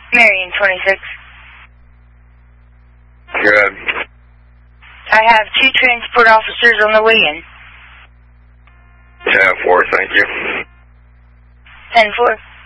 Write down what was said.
Marion 26. Good. I have 2 transport officers on the way in. 10-4, thank you. 10-4.